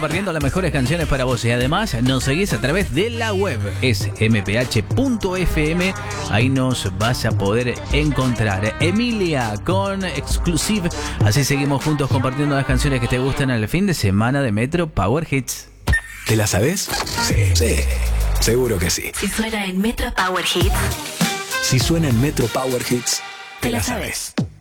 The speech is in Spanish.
compartiendo las mejores canciones para vos. Y además nos seguís a través de la web. Es mph.fm. Ahí nos vas a poder encontrar. Emilia con Exclusive. Así seguimos juntos compartiendo las canciones que te gustan al fin de semana de Metro Power Hits. ¿Te la sabes? Sí, seguro que sí. Si suena en Metro Power Hits, Si suena en Metro Power Hits, te la sabes.